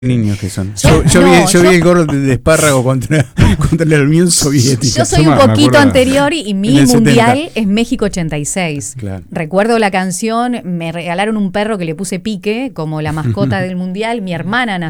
Niños que son. Yo Vi el gol de espárrago contra la Unión Soviética. Yo soy un poquito anterior y mi mundial es México 86. Claro. Recuerdo la canción, me regalaron un perro que le puse Pique como la mascota del mundial. Mi hermana